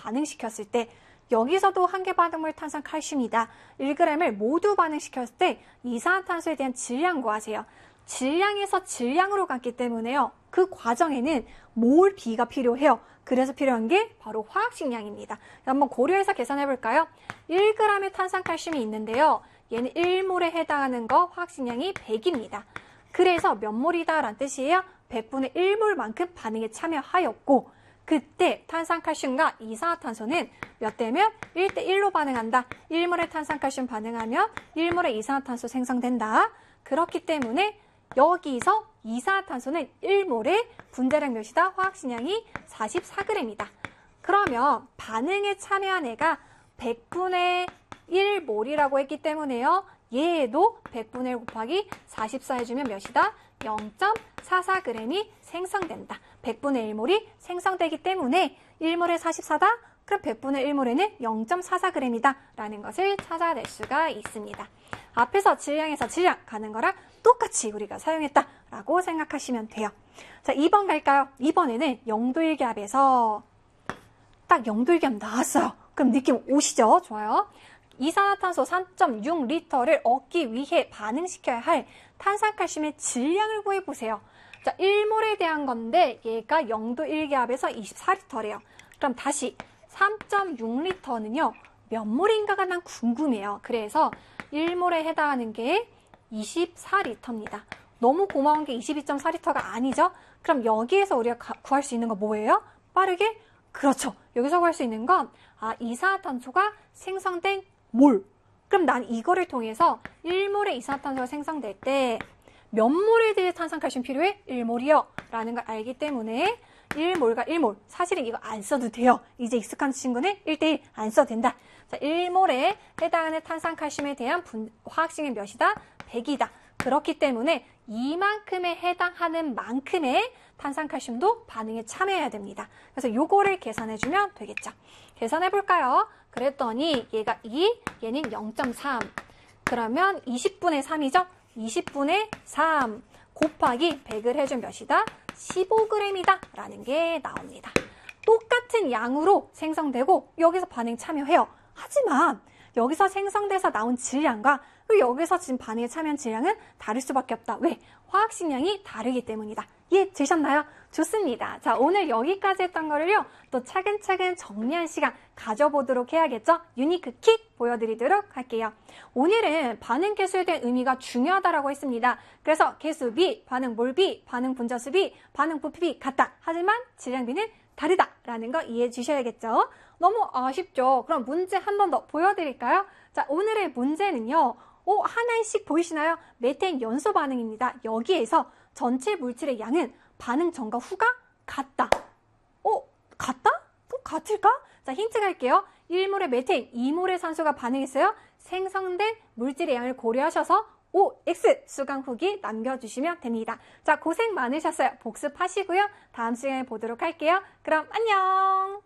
반응시켰을 때 여기서도 한계 반응물 탄산 칼슘이다. 1g을 모두 반응시켰을 때 이산화탄소에 대한 질량 구하세요. 질량에서 질량으로 갔기 때문에요. 그 과정에는 몰 B가 필요해요. 그래서 필요한 게 바로 화학식량입니다. 한번 고려해서 계산해 볼까요? 1g의 탄산칼슘이 있는데요. 얘는 1몰에 해당하는 거 화학식량이 100입니다. 그래서 몇 몰이다 라는 뜻이에요? 100분의 1몰만큼 반응에 참여하였고 그때 탄산칼슘과 이산화탄소는 몇 대면 1대1로 반응한다. 1몰의 탄산칼슘 반응하면 1몰의 이산화탄소 생성된다. 그렇기 때문에 여기서 이산화탄소는 1몰의 분자량 몇이다? 화학식량이 44g이다. 그러면 반응에 참여한 애가 100분의 1몰이라고 했기 때문에요. 얘도 100분의 1 곱하기 44 해주면 몇이다? 0.44g이 생성된다. 100분의 1몰이 생성되기 때문에 1몰에 44다? 그럼 100분의 1몰에는 0.44g이다. 라는 것을 찾아낼 수가 있습니다. 앞에서 질량에서 질량 가는 거랑 똑같이 우리가 사용했다라고 생각하시면 돼요. 자, 2번 갈까요? 2번에는 0도일기압에서 딱 0도일기압 나왔어요. 그럼 느낌 오시죠? 좋아요. 이산화탄소 3.6리터를 얻기 위해 반응시켜야 할 탄산칼슘의 질량을 구해보세요. 자, 1몰에 대한 건데 얘가 0도 1기압에서 24리터래요. 그럼 다시 3.6리터는요. 몇 몰인가가 난 궁금해요. 그래서 1몰에 해당하는 게 24리터입니다. 너무 고마운 게 22.4리터가 아니죠? 그럼 여기에서 우리가 구할 수 있는 거 뭐예요? 빠르게? 그렇죠. 여기서 구할 수 있는 건 이산화탄소가 생성된 몰. 그럼 난 이거를 통해서 1몰의 이산화탄소가 생성될 때 몇 몰에 대해 탄산칼슘 필요해? 1몰이요. 라는 걸 알기 때문에 1몰과 1몰. 사실은 이거 안 써도 돼요. 이제 익숙한 친구는 1대1 안 써도 된다. 자, 1몰에 해당하는 탄산칼슘에 대한 화학식량 몇이다? 100이다. 그렇기 때문에 이만큼에 해당하는 만큼의 탄산칼슘도 반응에 참여해야 됩니다. 그래서 요거를 계산해주면 되겠죠. 계산해볼까요? 그랬더니 얘가 2, 얘는 0.3. 그러면 20분의 3이죠? 20분의 3 곱하기 100을 해준 몇이다? 15g이다 라는 게 나옵니다. 똑같은 양으로 생성되고 여기서 반응 참여해요. 하지만 여기서 생성돼서 나온 질량과 여기서 지금 반응에 참여한 질량은 다를 수밖에 없다. 왜? 화학식량이 다르기 때문이다. 이해되셨나요? 좋습니다. 자, 오늘 여기까지 했던 거를요. 또 차근차근 정리한 시간 가져보도록 해야겠죠? 유니크 킥 보여드리도록 할게요. 오늘은 반응 개수에 대한 의미가 중요하다라고 했습니다. 그래서 개수 B, 반응 몰 B, 반응 분자수 B, 반응 부피 B 같다. 하지만 질량 B는 다르다라는 거 이해해 주셔야겠죠? 너무 아쉽죠? 그럼 문제 한 번 더 보여드릴까요? 자, 오늘의 문제는요. 하나씩 보이시나요? 메테인 연소 반응입니다. 여기에서 전체 물질의 양은 반응 전과 후가 같다. 같다? 같을까? 자, 힌트 갈게요. 1몰의 메테인, 2몰의 산소가 반응했어요. 생성된 물질의 양을 고려하셔서 OX 수강 후기 남겨주시면 됩니다. 자, 고생 많으셨어요. 복습하시고요. 다음 시간에 보도록 할게요. 그럼 안녕!